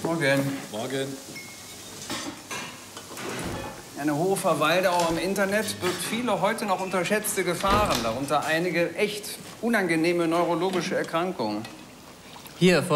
Morgen. Morgen. Eine hohe Verweildauer im Internet birgt viele heute noch unterschätzte Gefahren, darunter einige echt unangenehme neurologische Erkrankungen. Hier,